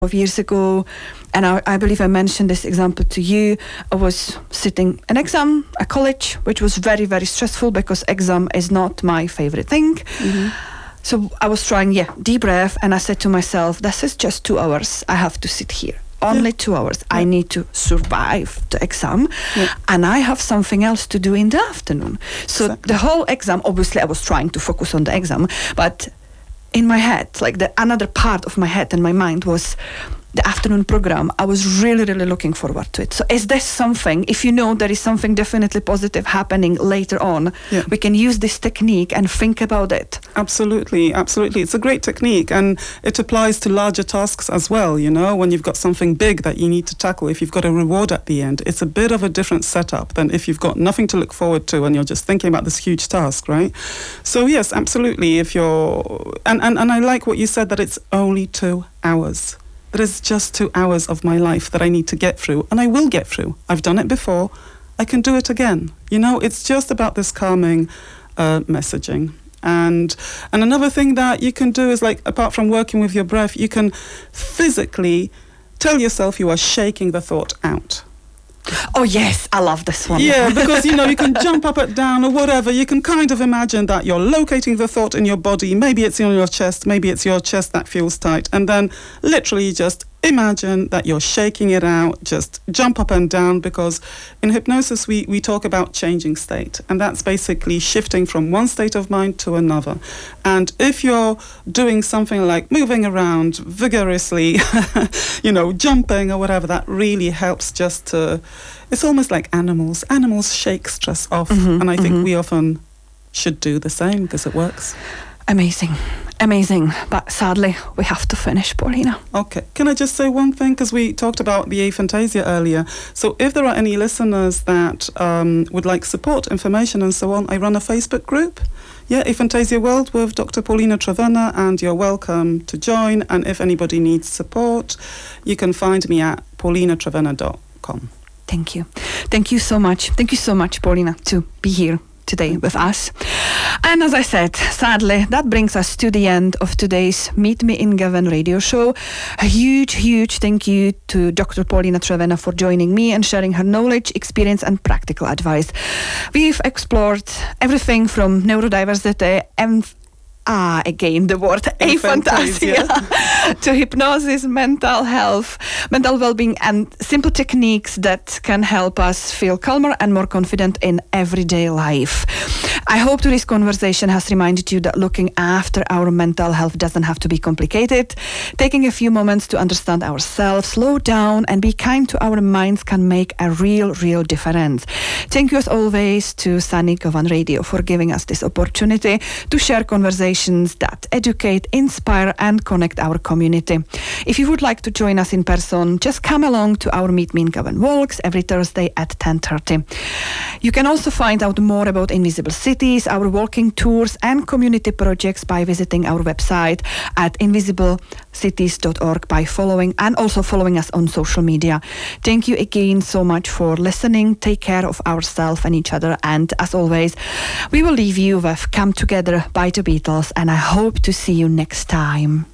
of years ago, and I believe I mentioned this example to you. I was sitting an exam at college, which was very, very stressful because exam is not my favorite thing. Mm-hmm. So I was trying, deep breath, and I said to myself, this is just 2 hours. I have to sit here. Only 2 hours. I need to survive the exam, and I have something else to do in the afternoon. So the whole exam, obviously I was trying to focus on the exam, but in my head, like another part of my head and my mind was the afternoon program. I was really, really looking forward to it. So is this something, if you know there is something definitely positive happening later on, we can use this technique and think about it? Absolutely, absolutely. It's a great technique, and it applies to larger tasks as well, you know, when you've got something big that you need to tackle. If you've got a reward at the end, it's a bit of a different setup than if you've got nothing to look forward to and you're just thinking about this huge task, right? So yes, absolutely. If you're, and I like what you said, that it's only 2 hours. That is just 2 hours of my life that I need to get through, and I will get through. I've done it before. I can do it again. You know, it's just about this calming messaging. And another thing that you can do is, like, apart from working with your breath, you can physically tell yourself you are shaking the thought out. Oh yes, I love this one. Yeah, because, you know, you can jump up and down or whatever. You can kind of imagine that you're locating the thought in your body. Maybe it's in your chest, maybe it's your chest that feels tight. And then literally just imagine that you're shaking it out. Just jump up and down, because in hypnosis we talk about changing state, and that's basically shifting from one state of mind to another. And if you're doing something like moving around vigorously, you know, jumping or whatever, that really helps just to, it's almost like animals shake stress off. And I think we often should do the same because it works. Amazing, but sadly we have to finish, Paulina. Okay, can I just say one thing, because we talked about the aphantasia earlier. So if there are any listeners that would like support, information and so on, I run a Facebook group, Aphantasia World, with Dr. Paulina Trevenna, and you're welcome to join. And if anybody needs support, you can find me at paulinatrevenna.com. Thank you so much, Paulina, to be here today with us. And as I said, sadly, that brings us to the end of today's Meet Me in Govan radio show. A huge thank you to Dr. Paulina Trevenna for joining me and sharing her knowledge, experience and practical advice. We've explored everything from neurodiversity and again the word aphantasia to hypnosis, mental health, mental well-being, and simple techniques that can help us feel calmer and more confident in everyday life. I hope today's conversation has reminded you that looking after our mental health doesn't have to be complicated. Taking a few moments to understand ourselves, slow down and be kind to our minds can make a real difference. Thank you as always to Sunny Govan Radio for giving us this opportunity to share conversations that educate, inspire and connect our community. If you would like to join us in person, just come along to our Meet Me in Govan walks every Thursday at 10:30. You can also find out more about Invisible Cities, our walking tours and community projects by visiting our website at invisibleCities.org by following us on social media. Thank you again so much for listening. Take care of ourselves and each other, and as always, we will leave you with Come Together by the Beatles, and I hope to see you next time.